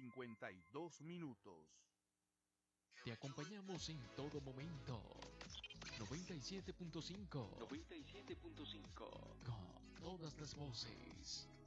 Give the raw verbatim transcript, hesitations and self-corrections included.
cincuenta y dos minutos. Te acompañamos en todo momento. noventa y siete punto cinco. noventa y siete punto cinco. Con todas las voces.